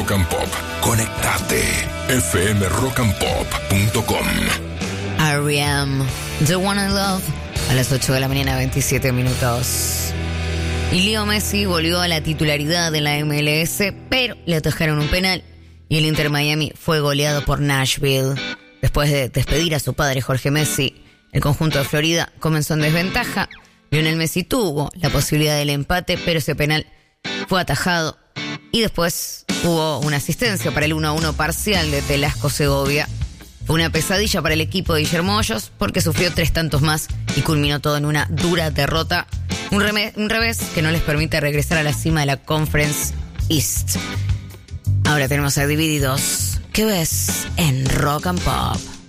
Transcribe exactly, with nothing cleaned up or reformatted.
Rock and Pop. Conectate. f m rock and pop punto com. R E M, The One I Love, a las ocho de la mañana, veintisiete minutos. Y Leo Messi volvió a la titularidad en la M L S, pero le atajaron un penal y el Inter Miami fue goleado por Nashville. Después de despedir a su padre Jorge Messi, el conjunto de Florida comenzó en desventaja. Lionel Messi tuvo la posibilidad del empate, pero ese penal fue atajado. Y después hubo una asistencia para el uno a uno parcial de Telasco Segovia. Fue una pesadilla para el equipo de Guillermo Hoyos porque sufrió tres tantos más y culminó todo en una dura derrota. Un, reme- un revés que no les permite regresar a la cima de la Conference East. Ahora tenemos a Divididos. ¿Qué ves en Rock and Pop?